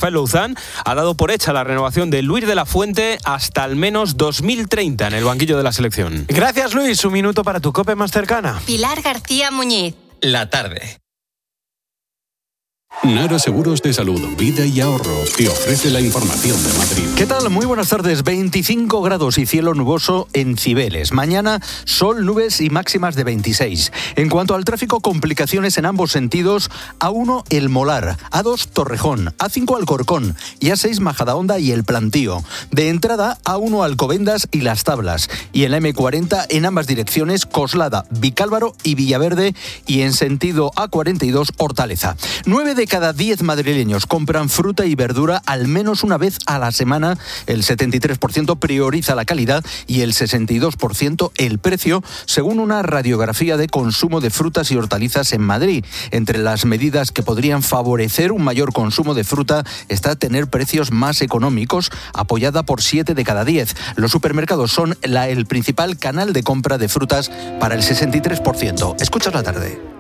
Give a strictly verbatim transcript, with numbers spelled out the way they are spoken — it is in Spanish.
Rafael Louzán ha dado por hecha la renovación de Luis de la Fuente hasta al menos dos mil treinta en el banquillo de la selección. Gracias, Luis. Un minuto para tu COPE más cercana. Pilar García Muñiz. La tarde. Nara Seguros de Salud, Vida y Ahorro te ofrece la información de Madrid. ¿Qué tal? Muy buenas tardes. veinticinco grados y cielo nuboso en Cibeles. Mañana sol, nubes y máximas de veintiséis. En cuanto al tráfico, complicaciones en ambos sentidos. A uno El Molar, A dos Torrejón, A cinco Alcorcón y A seis Majadahonda y El Plantío. De entrada A uno Alcobendas y Las Tablas. Y en la eme cuarenta en ambas direcciones Coslada, Vicálvaro y Villaverde, y en sentido A cuarenta y dos Hortaleza. nueve de cada diez madrileños compran fruta y verdura al menos una vez a la semana. El setenta y tres por ciento prioriza la calidad y el sesenta y dos por ciento el precio, según una radiografía de consumo de frutas y hortalizas en Madrid. Entre las medidas que podrían favorecer un mayor consumo de fruta está tener precios más económicos, apoyada por siete de cada diez. Los supermercados son la, el principal canal de compra de frutas para el sesenta y tres por ciento. Escuchas la tarde.